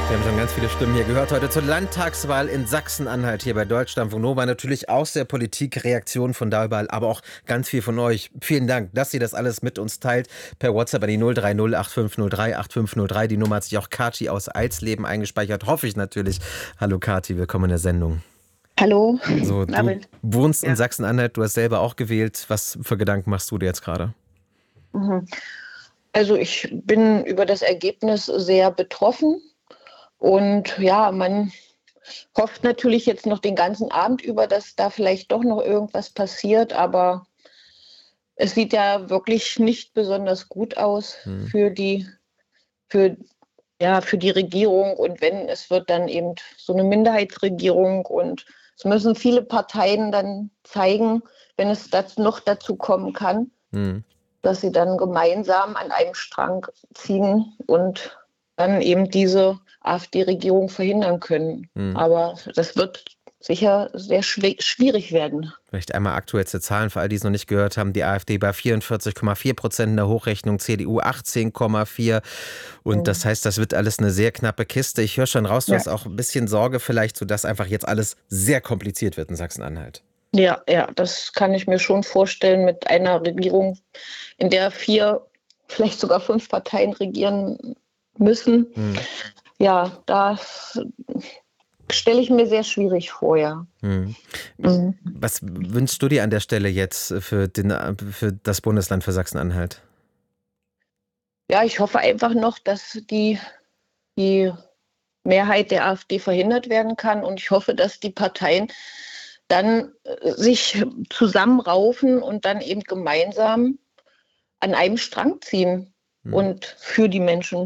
Wir haben schon ganz viele Stimmen hier gehört heute zur Landtagswahl in Sachsen-Anhalt hier bei Deutschlandfunk Nova. Natürlich aus der Politik, Reaktionen von da überall, aber auch ganz viel von euch. Vielen Dank, dass ihr das alles mit uns teilt. Per WhatsApp an die 030 8503 8503. Die Nummer hat sich auch Kati aus Eilsleben eingespeichert. Hoffe ich natürlich. Hallo Kati, willkommen in der Sendung. Hallo, So, du Abend. wohnst in Ja. Sachsen-Anhalt, du hast selber auch gewählt. Was für Gedanken machst du dir jetzt gerade? Mhm. Also ich bin über das Ergebnis sehr betroffen und ja, man hofft natürlich jetzt noch den ganzen Abend über, dass da vielleicht doch noch irgendwas passiert, aber es sieht ja wirklich nicht besonders gut aus Hm. für, für die Regierung, und wenn, es wird dann eben so eine Minderheitsregierung, und es müssen viele Parteien dann zeigen, wenn es noch dazu kommen kann, Hm. dass sie dann gemeinsam an einem Strang ziehen und dann eben diese AfD-Regierung verhindern können. Hm. Aber das wird sicher sehr schwierig werden. Vielleicht einmal aktuellste Zahlen für all die es noch nicht gehört haben. Die AfD bei 44,4% in der Hochrechnung, CDU 18,4%. Und das Mhm. heißt, das wird alles eine sehr knappe Kiste. Ich höre schon raus, du Ja. hast auch ein bisschen Sorge vielleicht, sodass einfach jetzt alles sehr kompliziert wird in Sachsen-Anhalt. Ja, ja, das kann ich mir schon vorstellen mit einer Regierung, in der 4, vielleicht sogar 5 Parteien regieren müssen. Hm. Ja, das stelle ich mir sehr schwierig vor, ja. Hm. Mhm. Was wünschst du dir an der Stelle jetzt für das Bundesland, für Sachsen-Anhalt? Ja, ich hoffe einfach noch, dass die Mehrheit der AfD verhindert werden kann. Und ich hoffe, dass die Parteien dann sich zusammenraufen und dann eben gemeinsam an einem Strang ziehen Hm. und für die Menschen